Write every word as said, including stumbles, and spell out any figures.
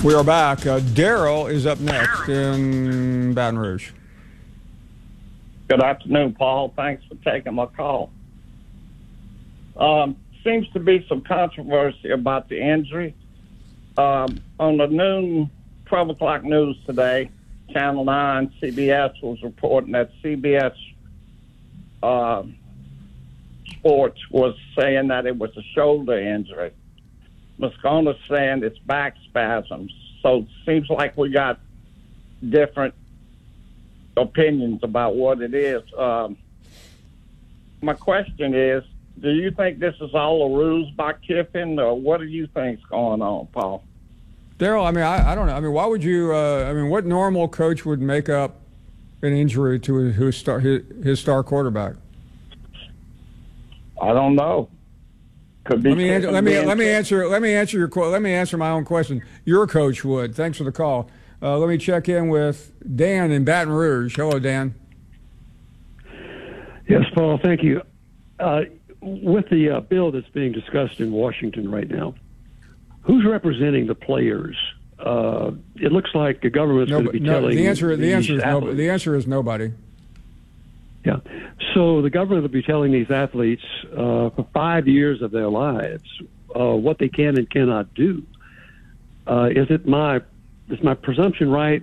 We are back. Uh, Daryl is up next in Baton Rouge. Good afternoon, Paul. Thanks for taking my call. Um, seems to be some controversy about the injury. Um, on the noon, twelve o'clock news today, Channel nine, C B S was reporting that C B S uh, Sports was saying that it was a shoulder injury. Moscona's saying it's back spasms. So it seems like we got different opinions about what it is. Um, my question is, do you think this is all a ruse by Kiffin, or what do you think's going on, Paul? Daryl, I mean, I, I don't know. I mean, why would you? Uh, I mean, what normal coach would make up an injury to his, his star his, his star quarterback? I don't know. Could be. Let me answer, let me let me answer let me answer your let me answer my own question. Your coach would. Thanks for the call. Uh, let me check in with Dan in Baton Rouge. Hello, Dan. Yes, Paul. Thank you. Uh, with the uh, bill that's being discussed in Washington right now, who's representing the players? Uh, it looks like the government's no, going to be no, telling the answer. The answer is athletes. no, the answer is nobody. Yeah. So the government will be telling these athletes uh, for five years of their lives uh, what they can and cannot do. Uh, is it my is my presumption right